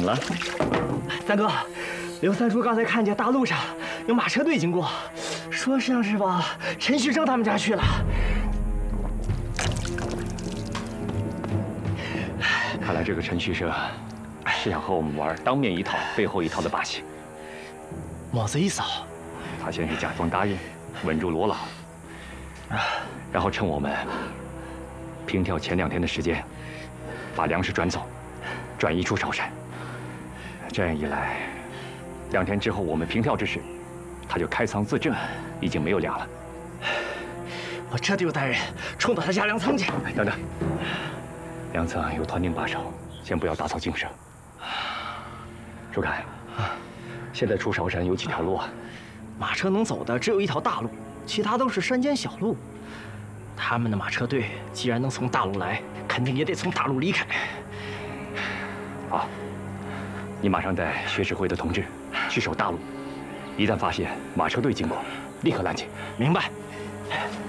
了？ 三哥，刘三叔刚才看见大路上有马车队经过，说像是往陈旭生他们家去了。 看来这个陈旭生是想和我们玩当面一套、背后一套的把戏。 貌似一扫， 他先是假装答应，稳住罗老，然后趁我们平跳前2天的时间，把粮食转走，转移出韶山。这样一来，2天之后我们平跳之时，他就开仓自证，已经没有粮了。 我这就带人冲到他家粮仓去。 等等，粮仓有团丁把守，先不要打草惊蛇。舒凯，现在出韶山有几条路啊？ 马车能走的只有一条大路，其他都是山间小路。他们的马车队既然能从大路来，肯定也得从大路离开。 好，你马上带学士会的同志去守大路，一旦发现马车队经过，立刻拦截。 明白。